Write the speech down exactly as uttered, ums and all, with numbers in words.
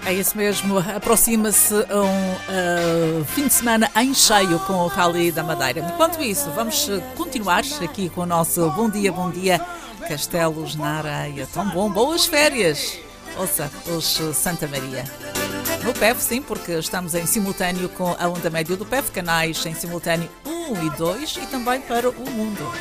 É isso mesmo, aproxima-se um uh, fim de semana em cheio com o Rally da Madeira. Enquanto isso, vamos continuar aqui com o nosso Bom Dia, Bom Dia, Castelos na Areia. Tão bom, boas férias! Ouça, os Santa Maria. No P E F, sim, porque estamos em simultâneo com a onda média do P E F, canais em simultâneo um e dois e também para o mundo.